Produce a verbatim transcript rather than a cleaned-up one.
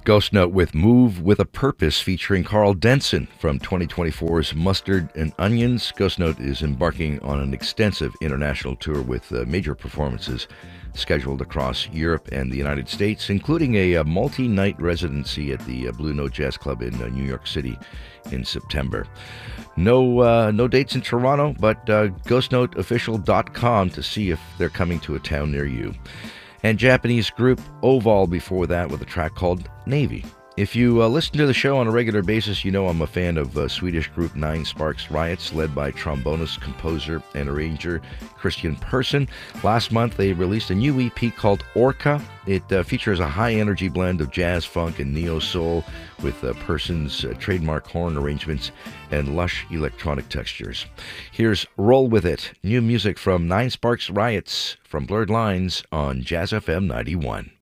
Ghost Note with Move with a Purpose featuring Carl Denson from twenty twenty-four's Mustard and Onions. Ghost Note is embarking on an extensive international tour with uh, major performances scheduled across Europe and the United States, including a, a multi-night residency at the uh, Blue Note Jazz Club in uh, New York City in September. No uh, no dates in Toronto, but uh, ghost note official dot com to see if they're coming to a town near you. And Japanese group Oval before that with a track called Navy. If you uh, listen to the show on a regular basis, you know I'm a fan of uh, Swedish group Nine Sparks Riots, led by trombonist, composer, and arranger Christian Persson. Last month, they released a new E P called Orca. It uh, features a high-energy blend of jazz, funk, and neo-soul with uh, Persson's uh, trademark horn arrangements and lush electronic textures. Here's Roll With It, new music from Nine Sparks Riots from Blurred Lines on Jazz F M ninety-one.